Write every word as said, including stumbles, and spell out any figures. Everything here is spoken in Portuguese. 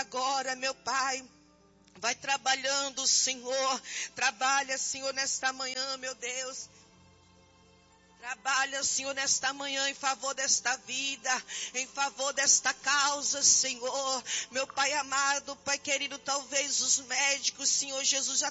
agora, meu Pai. Vai trabalhando, Senhor. Trabalha, Senhor, nesta manhã, meu Deus. Trabalha, Senhor, nesta manhã em favor desta vida, em favor desta causa, Senhor. Meu Pai amado, Pai querido, talvez os médicos, Senhor Jesus, já